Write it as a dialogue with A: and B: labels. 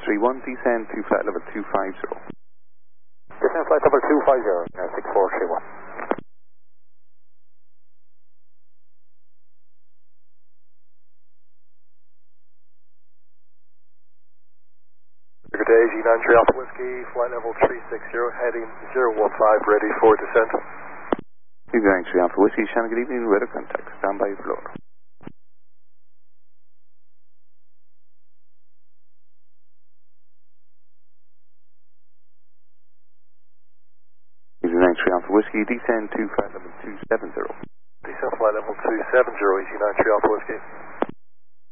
A: 6431, descend to flight level 250.
B: Descend flight level 250, 6431.
C: Good day, G93 Alpha Whiskey, flight level 360, heading 015, ready for descent.
A: G93 Alpha Whiskey, Shannon, good evening, radar contact, standby floor. G93 Alpha Whiskey, descend to flight level 270.
C: Descend flight level 270, G93 Alpha Whiskey.